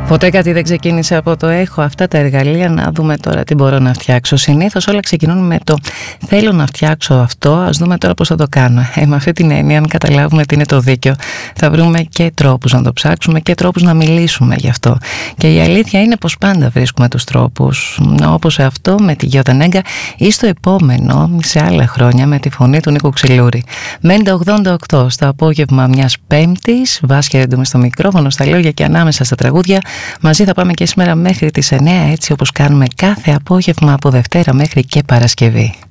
Ποτέ κάτι δεν ξεκίνησε από το έχω αυτά τα εργαλεία, να δούμε τώρα τι μπορώ να φτιάξω. Συνήθως όλα ξεκινούν με το θέλω να φτιάξω αυτό, ας δούμε τώρα πώς θα το κάνω. Με αυτή την έννοια, αν καταλάβουμε τι είναι το δίκαιο, θα βρούμε και τρόπους να το ψάξουμε και τρόπους να μιλήσουμε γι' αυτό. Και η αλήθεια είναι πως πάντα βρίσκουμε τους τρόπους, όπως σε αυτό με τη Γιώτα Νέγκα ή στο επόμενο, σε άλλα χρόνια, με τη φωνή του Νίκου Ξυλούρη. Μέντε 88 στο απόγευμα μιας Πέμπτης, Βάσια Ρεντούμε στο μικρόφωνο, στα λόγια και ανάμεσα στα τραγούδια. Μαζί θα πάμε και σήμερα μέχρι τις 9, έτσι όπως κάνουμε κάθε απόγευμα από Δευτέρα μέχρι και Παρασκευή.